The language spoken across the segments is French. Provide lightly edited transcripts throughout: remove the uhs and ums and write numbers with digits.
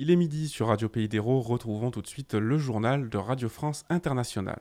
Il est midi sur Radio Pays d'Hérault. Retrouvons tout de suite le journal de Radio France Internationale.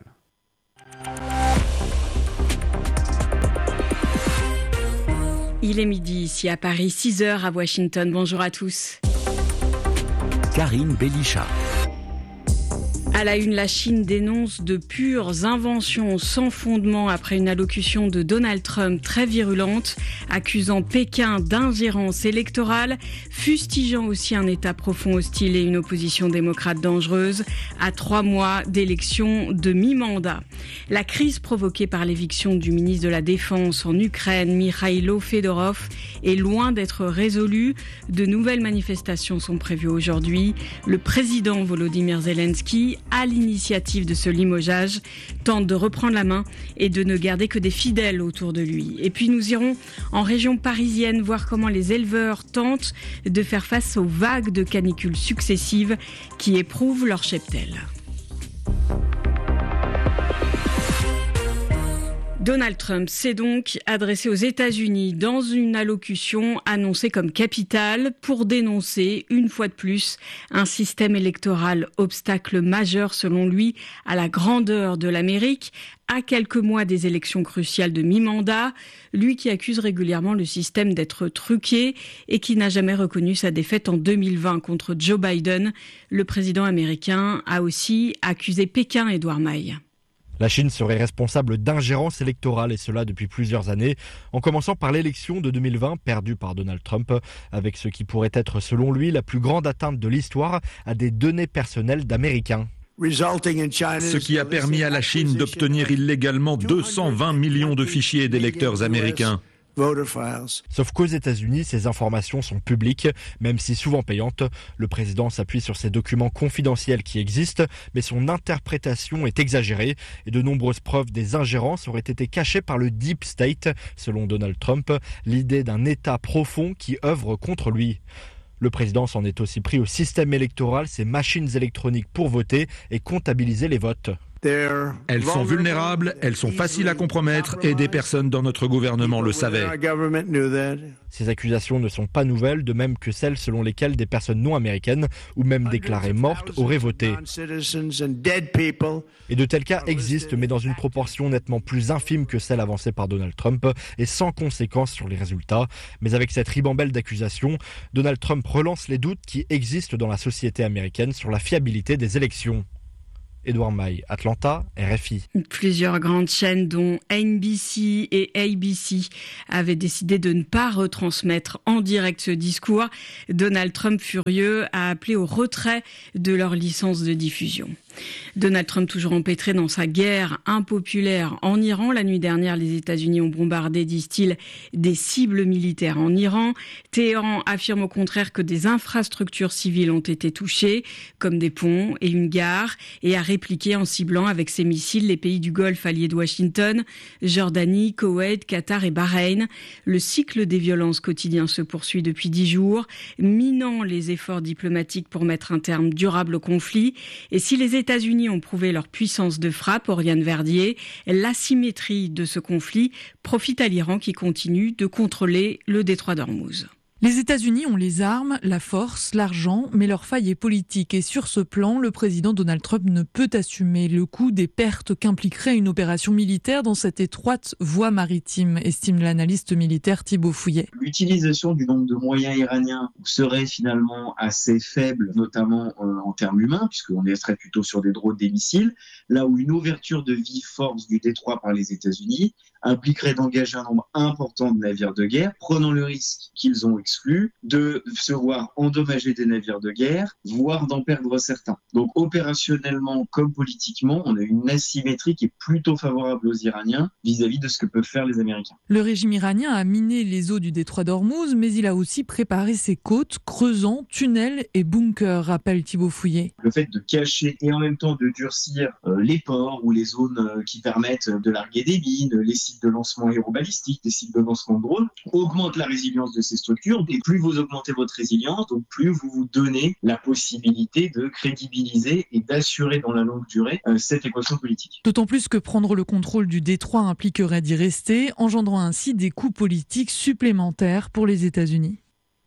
Il est midi ici à Paris, 6h à Washington. Bonjour à tous. Karine Bélichat. À la une, la Chine dénonce de pures inventions sans fondement après une allocution de Donald Trump très virulente, accusant Pékin d'ingérence électorale, fustigeant aussi un État profond hostile et une opposition démocrate dangereuse à 3 mois d'élections de mi-mandat. La crise provoquée par l'éviction du ministre de la Défense en Ukraine, Mikhailo Fedorov, est loin d'être résolue. De nouvelles manifestations sont prévues aujourd'hui. Le président Volodymyr Zelensky, à l'initiative de ce limogeage, tente de reprendre la main et de ne garder que des fidèles autour de lui. Et puis nous irons en région parisienne voir comment les éleveurs tentent de faire face aux vagues de canicules successives qui éprouvent leur cheptel. Donald Trump s'est donc adressé aux États-Unis dans une allocution annoncée comme capitale pour dénoncer, une fois de plus, un système électoral obstacle majeur selon lui à la grandeur de l'Amérique, à quelques mois des élections cruciales de mi-mandat, lui qui accuse régulièrement le système d'être truqué et qui n'a jamais reconnu sa défaite en 2020 contre Joe Biden. Le président américain a aussi accusé Pékin, Édouard Maille. La Chine serait responsable d'ingérence électorale et cela depuis plusieurs années, en commençant par l'élection de 2020 perdue par Donald Trump, avec ce qui pourrait être selon lui la plus grande atteinte de l'histoire à des données personnelles d'Américains. Ce qui a permis à la Chine d'obtenir illégalement 220 millions de fichiers d'électeurs américains. Sauf qu'aux États-Unis, ces informations sont publiques, même si souvent payantes. Le président s'appuie sur ces documents confidentiels qui existent, mais son interprétation est exagérée et de nombreuses preuves des ingérences auraient été cachées par le Deep State, selon Donald Trump, l'idée d'un État profond qui œuvre contre lui. Le président s'en est aussi pris au système électoral, ces machines électroniques pour voter et comptabiliser les votes. Elles sont vulnérables, elles sont faciles à compromettre et des personnes dans notre gouvernement le savaient. Ces accusations ne sont pas nouvelles, de même que celles selon lesquelles des personnes non américaines ou même déclarées mortes auraient voté. Et de tels cas existent, mais dans une proportion nettement plus infime que celle avancée par Donald Trump et sans conséquence sur les résultats. Mais avec cette ribambelle d'accusations, Donald Trump relance les doutes qui existent dans la société américaine sur la fiabilité des élections. Édouard Maille, Atlanta, RFI. Plusieurs grandes chaînes, dont NBC et ABC, avaient décidé de ne pas retransmettre en direct ce discours. Donald Trump, furieux, a appelé au retrait de leur licence de diffusion. Donald Trump, toujours empêtré dans sa guerre impopulaire en Iran. La nuit dernière, les États-Unis ont bombardé, disent-ils, des cibles militaires en Iran. Téhéran affirme au contraire que des infrastructures civiles ont été touchées, comme des ponts et une gare, et a répliqué en ciblant avec ses missiles les pays du Golfe alliés de Washington, Jordanie, Koweït, Qatar et Bahreïn. Le cycle des violences quotidiens se poursuit depuis 10 jours, minant les efforts diplomatiques pour mettre un terme durable au conflit. Et si les États-Unis ont prouvé leur puissance de frappe, Oriane Verdier, l'asymétrie de ce conflit profite à l'Iran qui continue de contrôler le détroit d'Ormuz. Les États-Unis ont les armes, la force, l'argent, mais leur faille est politique. Et sur ce plan, le président Donald Trump ne peut assumer le coût des pertes qu'impliquerait une opération militaire dans cette étroite voie maritime, estime l'analyste militaire Thibaut Fouillet. L'utilisation du nombre de moyens iraniens serait finalement assez faible, notamment en termes humains, puisqu'on serait plutôt sur des drones, des missiles, là où une ouverture de vive force du détroit par les États-Unis impliquerait d'engager un nombre important de navires de guerre, prenant le risque qu'ils ont exclu de se voir endommager des navires de guerre, voire d'en perdre certains. Donc opérationnellement comme politiquement, on a une asymétrie qui est plutôt favorable aux Iraniens vis-à-vis de ce que peuvent faire les Américains. Le régime iranien a miné les eaux du détroit d'Ormuz, mais il a aussi préparé ses côtes, creusant tunnels et bunkers, rappelle Thibaut Fouillet. Le fait de cacher et en même temps de durcir les ports ou les zones qui permettent de larguer des mines, les sites de lancement aérobalistique, des sites de lancement de drones, augmente la résilience de ces structures. Et plus vous augmentez votre résilience, donc plus vous vous donnez la possibilité de crédibiliser et d'assurer dans la longue durée cette équation politique. D'autant plus que prendre le contrôle du détroit impliquerait d'y rester, engendrant ainsi des coûts politiques supplémentaires pour les États-Unis.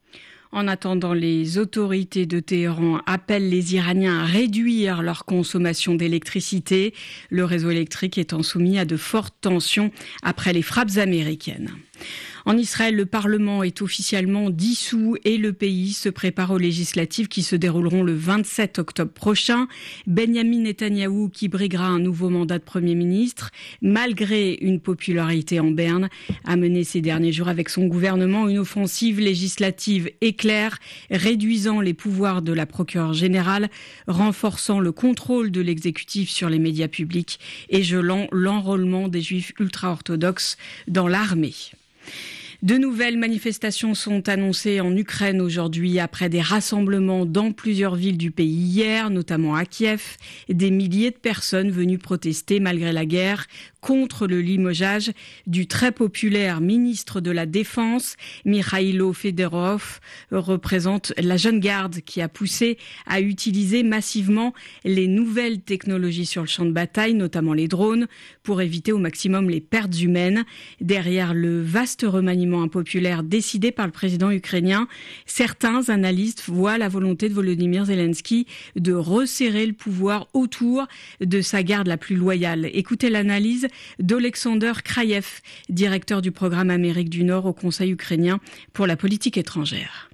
En attendant, les autorités de Téhéran appellent les Iraniens à réduire leur consommation d'électricité, le réseau électrique étant soumis à de fortes tensions après les frappes américaines. En Israël, le Parlement est officiellement dissous et le pays se prépare aux législatives qui se dérouleront le 27 octobre prochain. Benyamin Netanyahou, qui briguera un nouveau mandat de Premier ministre, malgré une popularité en berne, a mené ces derniers jours avec son gouvernement une offensive législative éclair, réduisant les pouvoirs de la procureure générale, renforçant le contrôle de l'exécutif sur les médias publics et gelant l'enrôlement des juifs ultra-orthodoxes dans l'armée. De nouvelles manifestations sont annoncées en Ukraine aujourd'hui après des rassemblements dans plusieurs villes du pays hier, notamment à Kiev. Des milliers de personnes venues protester malgré la guerre contre le limogeage du très populaire ministre de la Défense. Mikhailo Fedorov représente la jeune garde qui a poussé à utiliser massivement les nouvelles technologies sur le champ de bataille, notamment les drones, pour éviter au maximum les pertes humaines. Derrière le vaste remaniement impopulaire décidé par le président ukrainien, certains analystes voient la volonté de Volodymyr Zelensky de resserrer le pouvoir autour de sa garde la plus loyale. Écoutez l'analyse d'Olexander Kraïev, directeur du programme Amérique du Nord au Conseil ukrainien pour la politique étrangère.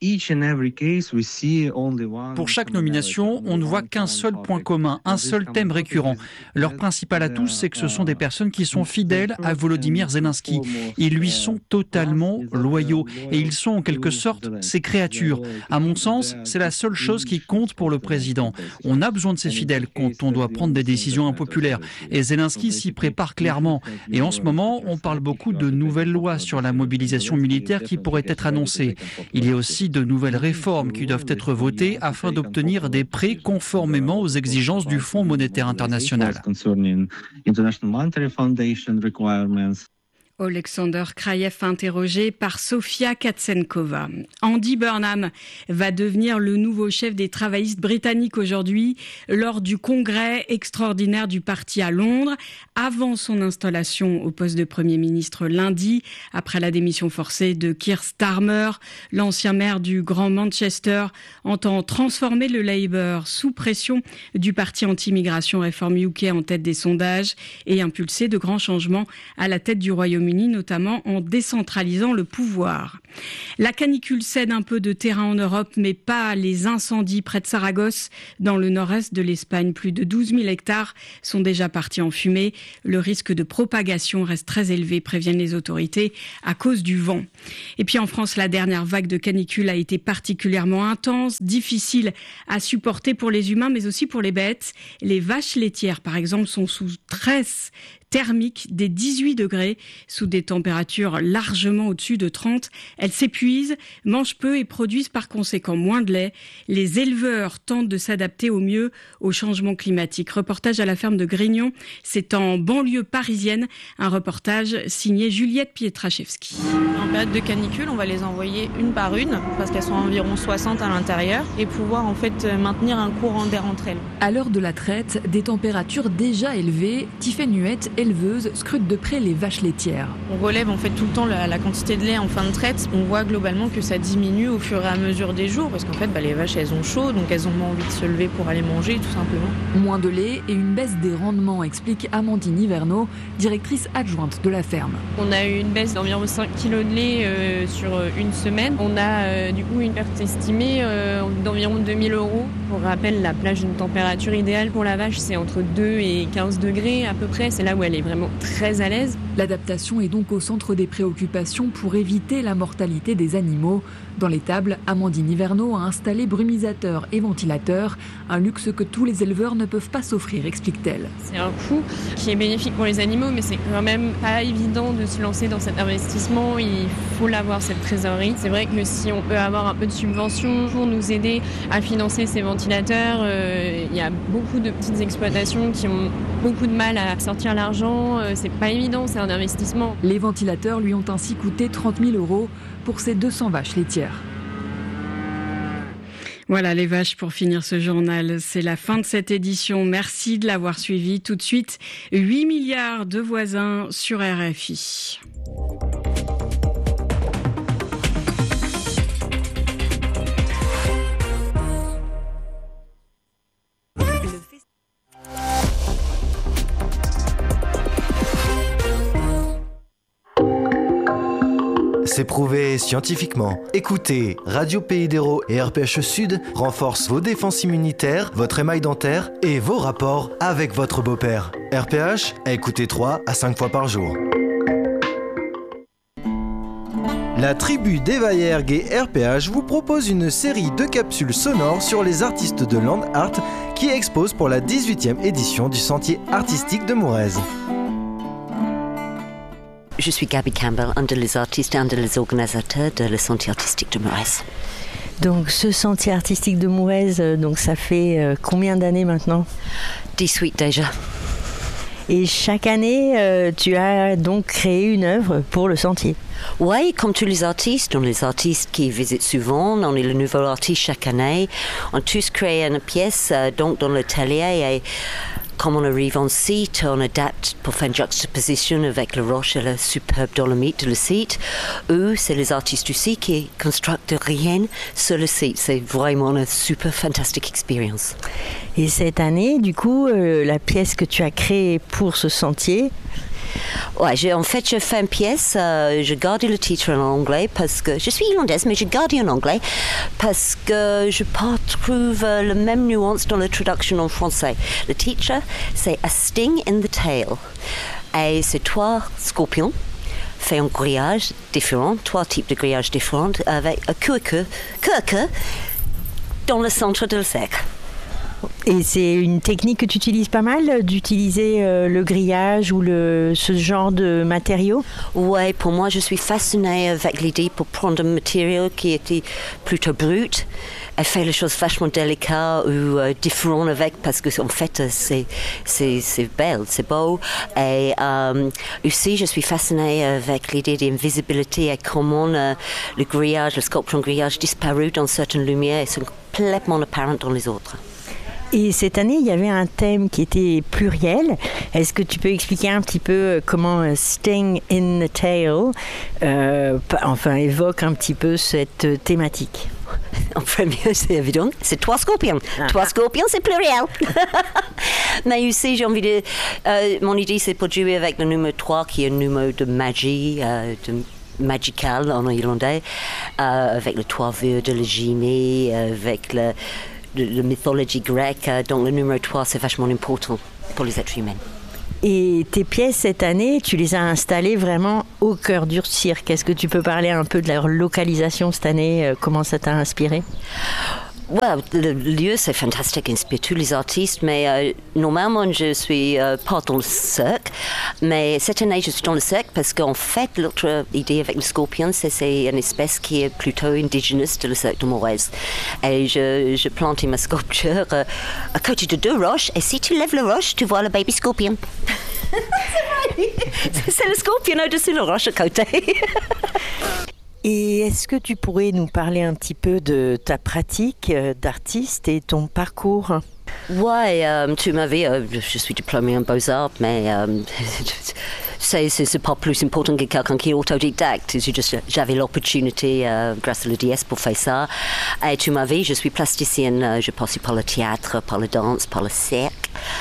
Pour chaque nomination, on ne voit qu'un seul point commun, un seul thème récurrent. Leur principal atout, c'est que ce sont des personnes qui sont fidèles à Volodymyr Zelensky. Ils lui sont totalement loyaux et ils sont en quelque sorte ses créatures. À mon sens, c'est la seule chose qui compte pour le président. On a besoin de ses fidèles quand on doit prendre des décisions impopulaires. Et Zelensky s'y prépare clairement. Et en ce moment, on parle beaucoup de nouvelles lois sur la mobilisation militaire qui pourraient être annoncées. Il y a aussi de nouvelles réformes qui doivent être votées afin d'obtenir des prêts conformément aux exigences du Fonds monétaire international. Alexander Kraïev interrogé par Sofia Katsenkova. Andy Burnham va devenir le nouveau chef des travaillistes britanniques aujourd'hui lors du congrès extraordinaire du parti à Londres, avant son installation au poste de Premier ministre lundi, après la démission forcée de Keir Starmer. L'ancien maire du Grand Manchester entend transformer le Labour sous pression du parti anti-immigration Reform UK en tête des sondages et impulser de grands changements à la tête du Royaume-Uni, notamment en décentralisant le pouvoir. La canicule cède un peu de terrain en Europe, mais pas les incendies près de Saragosse, dans le nord-est de l'Espagne. Plus de 12 000 hectares sont déjà partis en fumée. Le risque de propagation reste très élevé, préviennent les autorités, à cause du vent. Et puis en France, la dernière vague de canicule a été particulièrement intense, difficile à supporter pour les humains, mais aussi pour les bêtes. Les vaches laitières, par exemple, sont sous stress thermique des 18 degrés, sous des températures largement au-dessus de 30. Elles s'épuisent, mangent peu et produisent par conséquent moins de lait. Les éleveurs tentent de s'adapter au mieux au changement climatique. Reportage à la ferme de Grignon, c'est en banlieue parisienne. Un reportage signé Juliette Pietraszewski. En période de canicule, on va les envoyer une par une, parce qu'elles sont environ 60 à l'intérieur, et pouvoir en fait maintenir un courant d'air entre elles. À l'heure de la traite, des températures déjà élevées, Tiffaine Huette, éleveuse, scrute de près les vaches laitières. On relève en fait tout le temps la quantité de lait en fin de traite. On voit globalement que ça diminue au fur et à mesure des jours, parce qu'en fait les vaches elles ont chaud, donc elles ont moins envie de se lever pour aller manger tout simplement. Moins de lait et une baisse des rendements, explique Amandine Hiverneau, directrice adjointe de la ferme. On a eu une baisse d'environ 5 kg de lait sur une semaine. On a du coup une perte estimée d'environ 2 000 €. Pour rappel, la plage d'une température idéale pour la vache, c'est entre 2 et 15 degrés à peu près. C'est là où elle est vraiment très à l'aise. L'adaptation est donc au centre des préoccupations pour éviter la mortalité des animaux. Dans l'étable, Amandine Hiverneau a installé brumisateurs et ventilateurs, un luxe que tous les éleveurs ne peuvent pas s'offrir, explique-t-elle. C'est un coût qui est bénéfique pour les animaux, mais c'est quand même pas évident de se lancer dans cet investissement. Il faut l'avoir, cette trésorerie. C'est vrai que si on peut avoir un peu de subvention pour nous aider à financer ces ventilateurs, il y a beaucoup de petites exploitations qui ont beaucoup de mal à sortir l'argent. C'est pas évident, c'est un investissement. Les ventilateurs lui ont ainsi coûté 30 000 € pour ses 200 vaches laitières. Voilà les vaches pour finir ce journal. C'est la fin de cette édition. Merci de l'avoir suivi. Tout de suite, 8 milliards de voisins sur RFI. c'est prouvé scientifiquement. Écoutez, Radio Pays d'Hérault et RPHE Sud renforcent vos défenses immunitaires, votre émail dentaire et vos rapports avec votre beau-père. RPH, écoutez 3 à 5 fois par jour. La tribu d'Evaergue et RPH vous propose une série de capsules sonores sur les artistes de Land Art qui exposent pour la 18e édition du Sentier artistique de Mourez. Je suis Gabi Campbell, un des artistes et un des organisateurs de le Sentier artistique de Mourez. Donc ce Sentier artistique de Mourez, donc ça fait combien d'années maintenant ? 18 déjà. Et chaque année, tu as donc créé une œuvre pour le sentier. Oui, comme tous les artistes, on est les artistes qui visitent souvent, on est le nouveau artiste chaque année. On a tous créé une pièce donc dans l'atelier et comme on arrive en site, on adapte pour faire une juxtaposition avec le roche et le superbe dolomite de le site. Eux, c'est les artistes aussi qui construisent rien sur le site. C'est vraiment une super fantastique expérience. Et cette année, du coup, la pièce que tu as créée pour ce sentier... Ouais, j'ai fait une pièce, j'ai gardé le titre en anglais parce que je suis irlandaise, mais j'ai gardé en anglais parce que je ne trouve la même nuance dans la traduction en français. Le titre, c'est A Sting in the Tail. Et c'est 3 scorpions fait un grillage différent, 3 types de grillages différents avec un queue dans le centre de le cercle. Et c'est une technique que tu utilises pas mal, d'utiliser le grillage ou ce genre de matériaux ? Oui, pour moi, je suis fascinée avec l'idée pour prendre un matériau qui était plutôt brut et faire les choses vachement délicates ou différentes avec, parce que en fait, c'est belle, c'est beau. Et aussi, je suis fascinée avec l'idée d'invisibilité et comment le grillage, le sculpture en grillage disparu dans certaines lumières et sont complètement apparentes dans les autres. Et cette année, il y avait un thème qui était pluriel. Est-ce que tu peux expliquer un petit peu comment Sting in the Tail évoque un petit peu cette thématique ? En premier, c'est évident, c'est 3 scorpions. 3 scorpions, c'est pluriel. Mais aussi, j'ai envie de... mon idée, c'est pour jouer avec le numéro 3, qui est un numéro de magie, magical en irlandais, avec le 3 vœux de la génie, avec la mythologie grecque, donc le numéro 3, c'est vachement important pour les êtres humains. Et tes pièces cette année, tu les as installées vraiment au cœur du cirque. Est-ce que tu peux parler un peu de leur localisation cette année ? Comment ça t'a inspiré ? Le lieu, c'est fantastique, inspire tous les artistes, mais normalement, je suis pas dans le cercle, mais cette année, je suis dans le cercle parce qu'en fait, l'autre idée avec le scorpion, c'est une espèce qui est plutôt indigène de le cercle de Mourez. Et je plante ma sculpture à côté de 2 roches, et si tu lèves la roche, tu vois le baby scorpion. C'est le scorpion au-dessus de la roche à côté. Et est-ce que tu pourrais nous parler un petit peu de ta pratique d'artiste et ton parcours ? Oui, tu m'as vu, je suis diplômée en Beaux-Arts, mais c'est pas plus important que quelqu'un qui est autodidacte. J'avais l'opportunité, grâce à l'EDS, pour faire ça. Et tu m'as vu, je suis plasticienne, je passe par le théâtre, par la danse, par le cirque.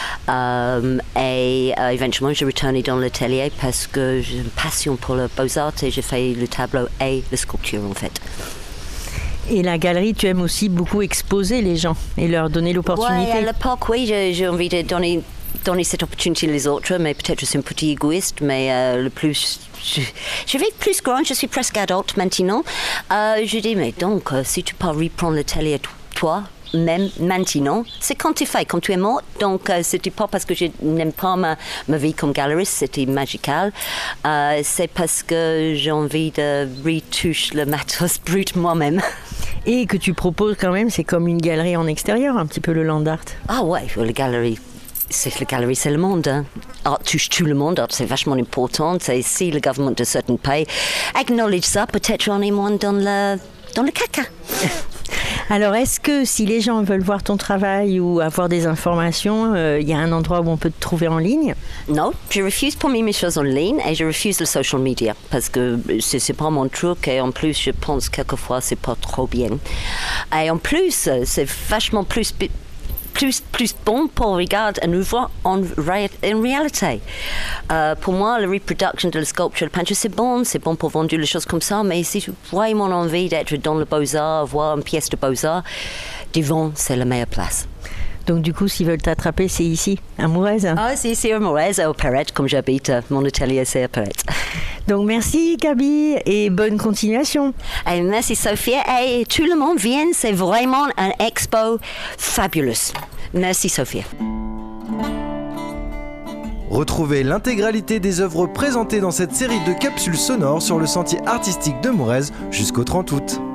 Et éventuellement, j'ai retourné dans l'atelier parce que j'ai une passion pour le Beaux-Arts et j'ai fait le tableau et la sculpture, en fait. Et la galerie, tu aimes aussi beaucoup exposer les gens et leur donner l'opportunité. Oui, à l'époque, oui, j'ai envie de donner cette opportunité aux autres, mais peut-être je suis un petit égoïste, mais le plus... Je vais être plus grande, je suis presque adulte maintenant. Je dis, mais donc, si tu peux reprendre l'atelier toi, même maintenant, c'est quand tu fais, quand tu es mort. Donc, c'était pas parce que je n'aime pas ma vie comme galeriste, c'était magical. C'est parce que j'ai envie de retoucher le matos brut moi-même. Et que tu proposes quand même, c'est comme une galerie en extérieur, un petit peu le land art. Ah ouais, la galerie, c'est le monde. Hein. Art touche tout le monde, art c'est vachement important. C'est si le gouvernement de certains pays acknowledge ça, peut-être on est moins dans le caca. Alors, est-ce que si les gens veulent voir ton travail ou avoir des informations, il y a un endroit où on peut te trouver en ligne? Non, je refuse pour mes choses en ligne et je refuse le social media parce que c'est pas mon truc et en plus, je pense quelquefois c'est pas trop bien. Et en plus, c'est vachement plus plus bon pour regarder une œuvre en réalité. Pour moi, la reproduction de la sculpture, la peinture, c'est bon pour vendre les choses comme ça, mais si tu as vraiment envie d'être dans le Beaux-Arts, voir une pièce de Beaux-Arts, devant, c'est la meilleure place. Donc du coup, s'ils veulent t'attraper, c'est ici, à Mourez? Ah, c'est ici à Mourez, au Perrette, comme j'habite. Mon atelier, c'est à Perrette. Donc merci Gabi et bonne continuation. Et merci Sophie. Et tout le monde vient, c'est vraiment un expo fabuleux. Merci Sophie. Retrouvez l'intégralité des œuvres présentées dans cette série de capsules sonores sur le sentier artistique de Mourez jusqu'au 30 août.